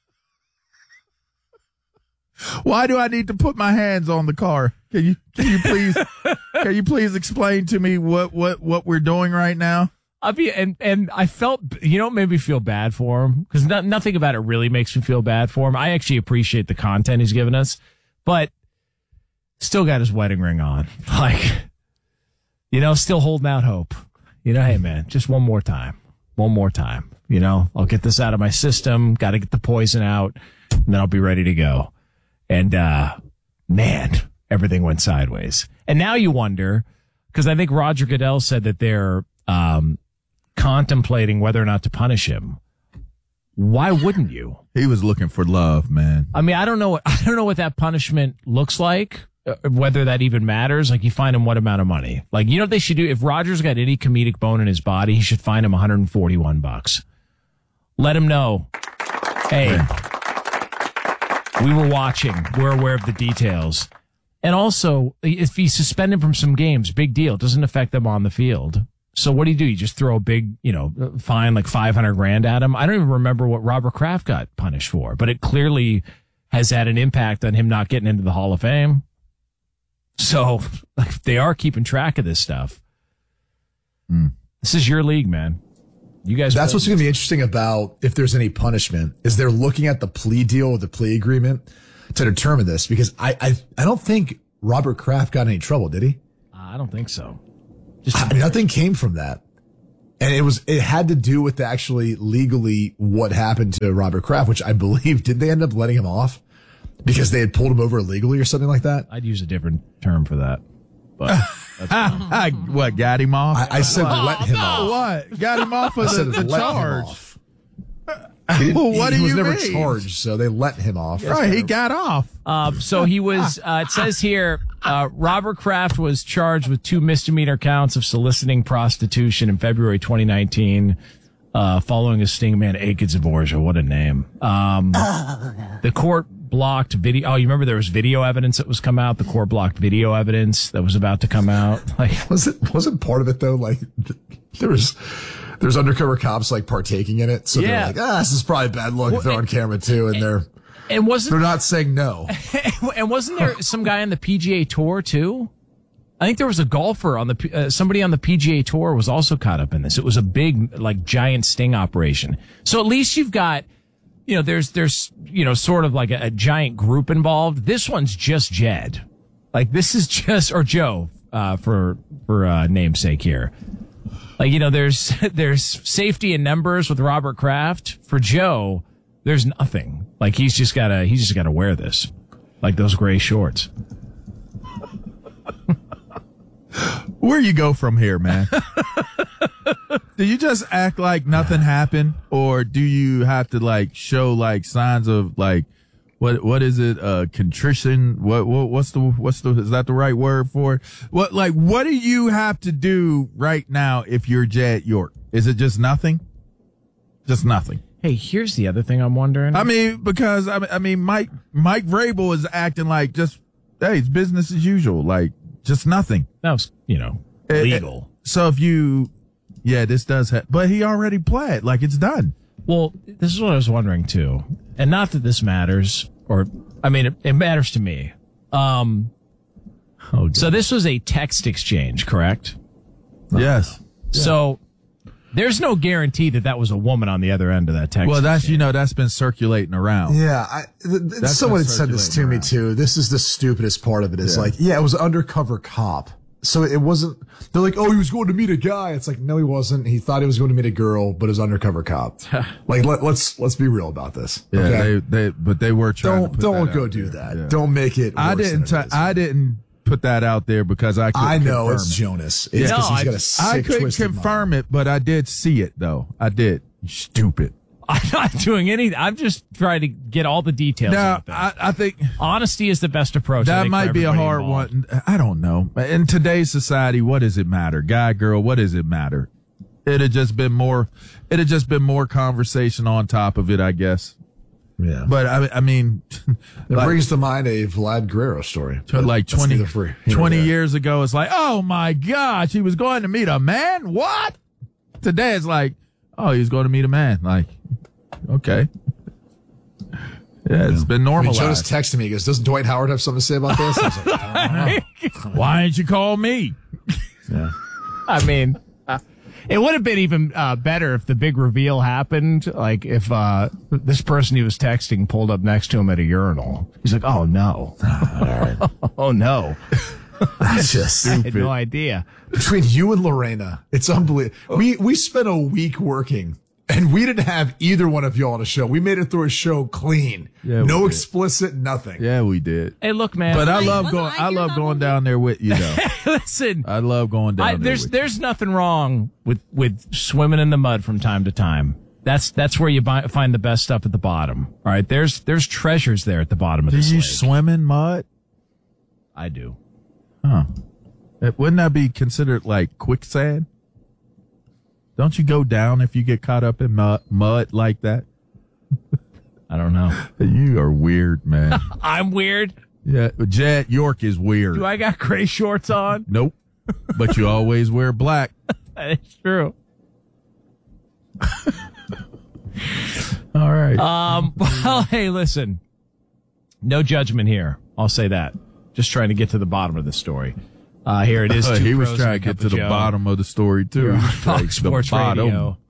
[SPEAKER 1] Why do I need to put my hands on the car? Can you please explain to me what we're doing right now?
[SPEAKER 4] And I felt, it made me feel bad for him because nothing about it really makes me feel bad for him. I actually appreciate the content he's given us, but still got his wedding ring on. Like, still holding out hope. Hey man, just one more time. I'll get this out of my system. Got to get the poison out and then I'll be ready to go. And, man, everything went sideways. And now you wonder, because I think Roger Goodell said that they're, contemplating whether or not to punish him. Why wouldn't you?
[SPEAKER 1] He was looking for love, man.
[SPEAKER 4] I mean, I don't know what that punishment looks like, whether that even matters. Like, you fine him what amount of money? Like, what they should do? If Roger's got any comedic bone in his body, he should fine him $141. Let him know, hey, we were watching. We're aware of the details. And also, if you suspend him from some games, big deal. It doesn't affect them on the field. So what do? You just throw a big, fine like $500,000 at him? I don't even remember what Robert Kraft got punished for, but it clearly has had an impact on him not getting into the Hall of Fame. So like, they are keeping track of this stuff. This is your league, man. You guys.
[SPEAKER 3] That's what's going to be interesting about if there's any punishment is they're looking at the plea deal or the plea agreement to determine this, because I don't think Robert Kraft got in any trouble, did he?
[SPEAKER 4] I don't think so.
[SPEAKER 3] Nothing came from that. And it had to do with actually legally what happened to Robert Kraft, which I believe, did they end up letting him off because they had pulled him over illegally or something like that?
[SPEAKER 4] I'd use a different term for that. But that's
[SPEAKER 1] what, got him off?
[SPEAKER 3] I said let him off.
[SPEAKER 1] What? Got him off of the charge.
[SPEAKER 3] He
[SPEAKER 1] what do you
[SPEAKER 3] was never
[SPEAKER 1] mean?
[SPEAKER 3] charged, so they let him off.
[SPEAKER 1] Right, he got off.
[SPEAKER 4] So he was, it says here, Robert Kraft was charged with 2 misdemeanor counts of soliciting prostitution in February 2019, following a sting man, Akid Zavorja. What a name. The court blocked video. Oh, you remember there was video evidence that was come out? The court blocked video evidence that was about to come out. Like,
[SPEAKER 3] wasn't part of it though? Like there's undercover cops like partaking in it. So they're like, this is probably bad look if they're on camera too. And they're not saying no.
[SPEAKER 4] And wasn't there some guy on the PGA Tour too? I think there was a golfer on the, somebody on the PGA Tour was also caught up in this. It was a big, like, giant sting operation. So at least you've got, there's, sort of like a giant group involved. This one's just Jed. Like, this is just, or Joe, for namesake here. Like, there's safety in numbers with Robert Kraft. For Joe, there's nothing. Like, he's just gotta wear this. Like those gray shorts.
[SPEAKER 1] Where you go from here, man? Do you just act like nothing happened, or do you have to like show like signs of like what is it? Contrition? What's the is that the right word for it? What do you have to do right now if you're Jed York? Is it just nothing? Just nothing.
[SPEAKER 4] Hey, here's the other thing I'm wondering.
[SPEAKER 1] I mean, because Mike Vrabel is acting like just it's business as usual, like just nothing.
[SPEAKER 4] That was legal.
[SPEAKER 1] So if this does but he already played, like it's done.
[SPEAKER 4] Well, this is what I was wondering too, and not that this matters, it matters to me. So this was a text exchange, correct?
[SPEAKER 1] Yes.
[SPEAKER 4] So there's no guarantee that was a woman on the other end of that text.
[SPEAKER 1] Well, that's been circulating around.
[SPEAKER 3] Yeah, someone had said this to me too. This is the stupidest part of it. Is it was an undercover cop. So it wasn't, they're like, oh, he was going to meet a guy. It's like, no, he wasn't. He thought he was going to meet a girl, but it was undercover cop. Like, let's be real about this.
[SPEAKER 1] Yeah,
[SPEAKER 3] okay?
[SPEAKER 1] they were trying to put
[SPEAKER 3] don't
[SPEAKER 1] that
[SPEAKER 3] go
[SPEAKER 1] out
[SPEAKER 3] do
[SPEAKER 1] there.
[SPEAKER 3] that.
[SPEAKER 1] Yeah.
[SPEAKER 3] Don't make it worse.
[SPEAKER 1] I didn't put that out there because I
[SPEAKER 3] know it's Jonas. It's because he's got a sick,
[SPEAKER 1] I couldn't
[SPEAKER 3] twisted
[SPEAKER 1] confirm
[SPEAKER 3] mind.
[SPEAKER 1] it, but I did see it though. I did. You stupid.
[SPEAKER 4] I'm not doing anything. I'm just trying to get all the details out there.
[SPEAKER 1] I think
[SPEAKER 4] honesty is the best approach.
[SPEAKER 1] That might be a hard one. I don't know. In today's society, what does it matter? Guy, girl, what does it matter? It'd have just been more conversation on top of it, I guess.
[SPEAKER 3] Yeah.
[SPEAKER 1] But I mean,
[SPEAKER 3] it brings to mind a Vlad Guerrero story.
[SPEAKER 1] Like 20 years ago, it's like, oh my gosh, he was going to meet a man? What? Today it's like, oh, he was going to meet a man. Like, okay. Yeah, it's been normalized.
[SPEAKER 3] Jonas texted me. He goes, doesn't Dwight Howard have something to say about this? I was like, I don't know.
[SPEAKER 1] Why didn't you call me?
[SPEAKER 3] Yeah.
[SPEAKER 4] I mean, it would have been even better if the big reveal happened. Like if this person he was texting pulled up next to him at a urinal. He's like, oh, no.
[SPEAKER 3] All right.
[SPEAKER 4] Oh, no.
[SPEAKER 3] That's just
[SPEAKER 4] I had no idea.
[SPEAKER 3] Between you and Lorena, it's unbelievable. We spent a week working, and we didn't have either one of y'all on a show. We made it through a show clean.
[SPEAKER 1] Yeah,
[SPEAKER 3] no explicit, nothing.
[SPEAKER 1] Yeah, we did.
[SPEAKER 4] Hey, look, man.
[SPEAKER 1] But I love going down there with you, though.
[SPEAKER 4] Listen.
[SPEAKER 1] I love going down there.
[SPEAKER 4] There's nothing wrong with swimming in the mud from time to time. That's where you find the best stuff at the bottom. All right. There's treasures there at the bottom of this
[SPEAKER 1] lake. Do you
[SPEAKER 4] lake.
[SPEAKER 1] swim in mud?
[SPEAKER 4] I do.
[SPEAKER 1] Huh. Wouldn't that be considered like quicksand? Don't you go down if you get caught up in mud like that?
[SPEAKER 4] I don't know.
[SPEAKER 1] You are weird, man.
[SPEAKER 4] I'm weird?
[SPEAKER 1] Yeah, Jed York is weird.
[SPEAKER 4] Do I got gray shorts on?
[SPEAKER 1] Nope. But you always wear black.
[SPEAKER 4] That is true.
[SPEAKER 1] All right.
[SPEAKER 4] Well, hey, listen. No judgment here. I'll say that. Just trying to get to the bottom of the story. Here it is.
[SPEAKER 1] He was trying to get to the bottom of the story, too.
[SPEAKER 4] Fox Sports Radio.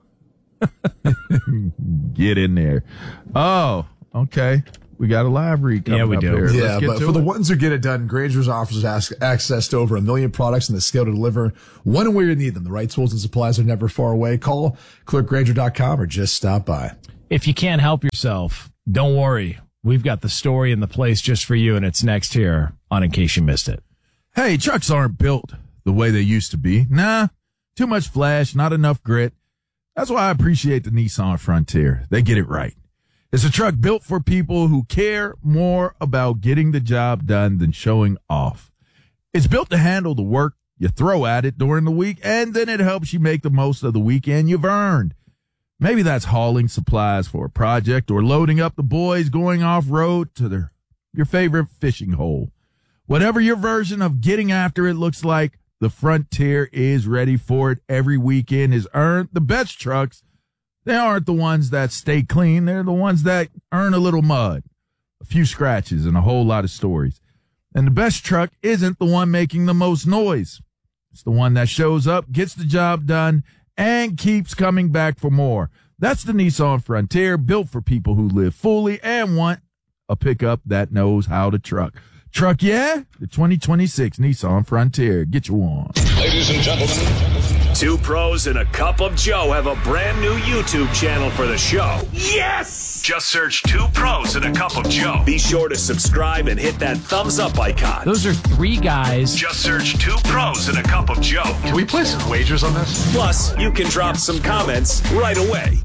[SPEAKER 3] Get in there. Oh, okay. We got a live read coming up here. Yeah, but for the ones who get it done, Grainger's offers access to over 1 million products and the scale to deliver when and where you need them. The right tools and supplies are never far away. Call, click Grainger.com or just stop by.
[SPEAKER 4] If you can't help yourself, don't worry. We've got the story and the place just for you, and it's next here on In Case You Missed It.
[SPEAKER 1] Hey, trucks aren't built the way they used to be. Nah, too much flash, not enough grit. That's why I appreciate the Nissan Frontier. They get it right. It's a truck built for people who care more about getting the job done than showing off. It's built to handle the work you throw at it during the week, and then it helps you make the most of the weekend you've earned. Maybe that's hauling supplies for a project or loading up the boys going off-road to your favorite fishing hole. Whatever your version of getting after it looks like, the Frontier is ready for it. Every weekend is earned. The best trucks, they aren't the ones that stay clean. They're the ones that earn a little mud, a few scratches, and a whole lot of stories. And the best truck isn't the one making the most noise. It's the one that shows up, gets the job done, and keeps coming back for more. That's the Nissan Frontier, built for people who live fully and want a pickup that knows how to truck. Truck, yeah? The 2026 Nissan Frontier. Get you one.
[SPEAKER 6] Ladies and gentlemen, Two Pros and a Cup of Joe have a brand new YouTube channel for the show. Yes! Just search Two Pros and a Cup of Joe. Be sure to subscribe and hit that thumbs up icon.
[SPEAKER 4] Those are three guys.
[SPEAKER 6] Just search Two Pros and a Cup of Joe.
[SPEAKER 21] Can we place some wagers on this?
[SPEAKER 6] Plus, you can drop some comments right away.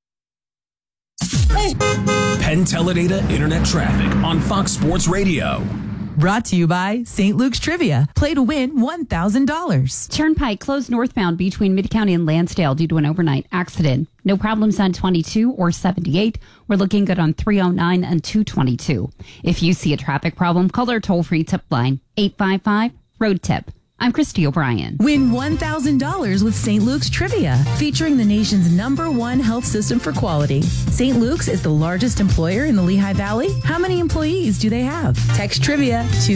[SPEAKER 5] Penn Teledata Internet Traffic on Fox Sports Radio.
[SPEAKER 8] Brought to you by St. Luke's Trivia. Play to win $1,000.
[SPEAKER 12] Turnpike closed northbound between Mid-County and Lansdale due to an overnight accident. No problems on 22 or 78. We're looking good on 309 and 222. If you see a traffic problem, call our toll-free tip line, 855-ROAD-TIP. I'm Christy O'Brien.
[SPEAKER 8] Win $1,000 with St. Luke's Trivia, featuring the nation's #1 health system for quality. St. Luke's is the largest employer in the Lehigh Valley. How many employees do they have? Text Trivia to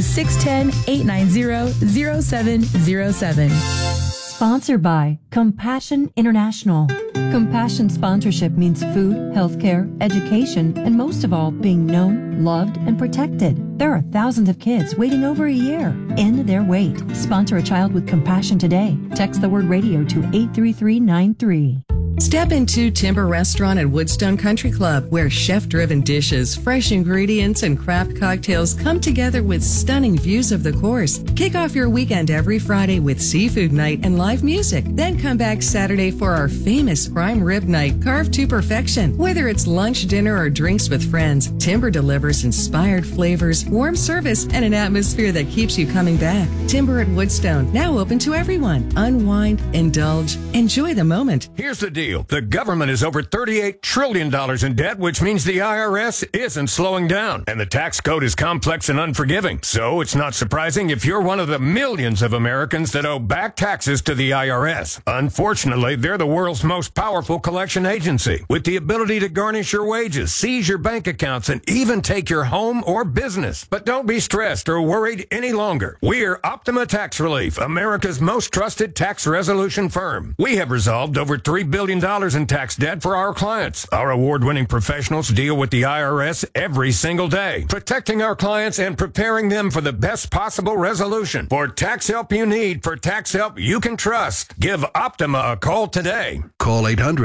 [SPEAKER 8] 610-890-0707.
[SPEAKER 9] Sponsored by Compassion International. Compassion sponsorship means food, healthcare, education, and most of all, being known, loved, and protected. There are thousands of kids waiting over a year. End their wait. Sponsor a child with compassion today. Text the word radio to 83393.
[SPEAKER 13] Step into Timber Restaurant at Woodstone Country Club, where chef-driven dishes, fresh ingredients, and craft cocktails come together with stunning views of the course. Kick off your weekend every Friday with seafood night and live music. Then come back Saturday for our famous prime rib night, carved to perfection. Whether it's lunch, dinner, or drinks with friends, Timber delivers inspired flavors, warm service, and an atmosphere that keeps you coming back. Timber at Woodstone, now open to everyone. Unwind, indulge, enjoy the moment.
[SPEAKER 23] Here's the deal. The government is over $38 trillion in debt, which means the IRS isn't slowing down. And the tax code is complex and unforgiving. So it's not surprising if you're one of the millions of Americans that owe back taxes to the IRS. Unfortunately, they're the world's most powerful collection agency, with the ability to garnish your wages, seize your bank accounts, and even take your home or business. But don't be stressed or worried any longer. We're Optima Tax Relief, America's most trusted tax resolution firm. We have resolved over $3 billion in tax debt for our clients. Our award-winning professionals deal with the IRS every single day, protecting our clients and preparing them for the best possible resolution. For tax help you need, for tax help you can trust, give Optima a call today.
[SPEAKER 25] Call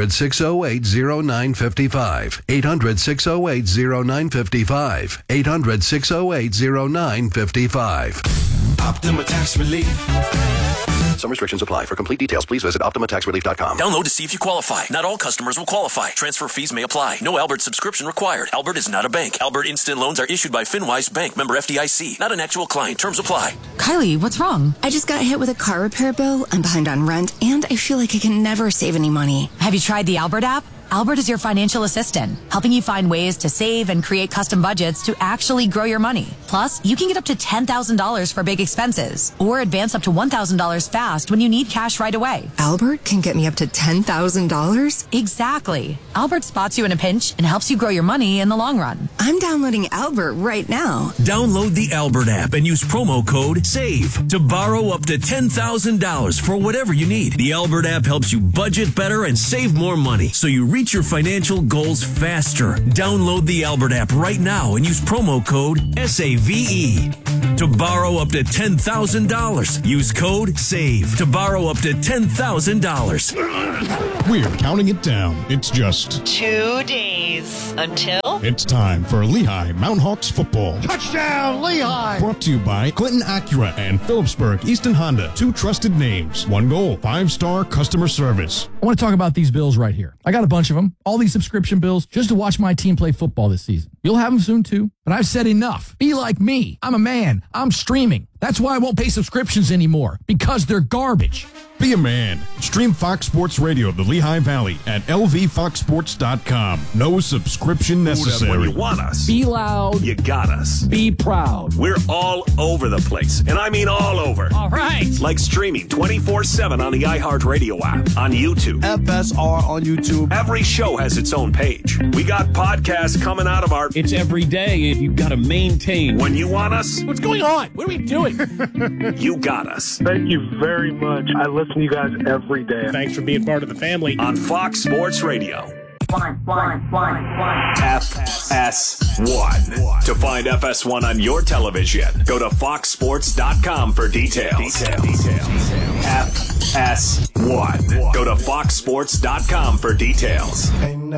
[SPEAKER 25] 800-608-0955. 800-608-0955. 800-608-0955.
[SPEAKER 5] Optima Tax Relief.
[SPEAKER 26] Some restrictions apply. For complete details, please visit OptimaTaxRelief.com.
[SPEAKER 27] Download to see if you qualify. Not all customers will qualify. Transfer fees may apply. No Albert subscription required. Albert is not a bank. Albert Instant Loans are issued by FinWise Bank, member FDIC. Not an actual client. Terms apply.
[SPEAKER 28] Kylie, what's wrong?
[SPEAKER 29] I just got hit with a car repair bill. I'm behind on rent, and I feel like I can never save any money.
[SPEAKER 28] Have you tried the Albert app?
[SPEAKER 7] Albert is your financial assistant, helping you find ways to save and create custom budgets to actually grow your money. Plus, you can get up to $10,000 for big expenses or advance up to $1,000 fast when you need cash right away.
[SPEAKER 11] Albert can get me up to $10,000?
[SPEAKER 7] Exactly. Albert spots you in a pinch and helps you grow your money in the long run.
[SPEAKER 11] I'm downloading Albert right now.
[SPEAKER 6] Download the Albert app and use promo code SAVE to borrow up to $10,000 for whatever you need. The Albert app helps you budget better and save more money so you reach your financial goals faster. Download the Albert app right now and use promo code SAVE to borrow up to $10,000. Use code SAVE to borrow up to $10,000.
[SPEAKER 14] We're counting it down. It's just
[SPEAKER 15] 2 days until
[SPEAKER 14] it's time for Lehigh Mountain Hawks football.
[SPEAKER 15] touchdown, Lehigh!
[SPEAKER 14] Brought to you by Clinton Acura and Phillipsburg Easton Honda. 2 trusted names, 1 goal, 5-star customer service.
[SPEAKER 16] I want to talk about these bills right here. I got a bunch of them, all these subscription bills, just to watch my team play football this season. You'll have them soon too, but I've said enough. Be like me. I'm a man. I'm streaming. That's why I won't pay subscriptions anymore, because they're garbage.
[SPEAKER 14] Be a man. Stream Fox Sports Radio of the Lehigh Valley at lvfoxsports.com. No subscription necessary.
[SPEAKER 6] When you want us.
[SPEAKER 16] Be loud.
[SPEAKER 6] You got us.
[SPEAKER 16] Be proud.
[SPEAKER 6] We're all over the place, and I mean all over.
[SPEAKER 16] All right.
[SPEAKER 6] Like streaming 24/7 on the iHeartRadio app, on YouTube.
[SPEAKER 17] FSR on YouTube.
[SPEAKER 6] Every show has its own page. We got podcasts coming out of our...
[SPEAKER 22] It's every day. You've got to maintain.
[SPEAKER 6] When you want us.
[SPEAKER 16] What's going on? What are we doing?
[SPEAKER 6] You got us.
[SPEAKER 21] Thank you very much. I listen to you guys every day.
[SPEAKER 22] Thanks for being part of the family.
[SPEAKER 6] On Fox Sports Radio. FS1. To find FS1 on your television, go to foxsports.com for details. FS1. Go to foxsports.com for details.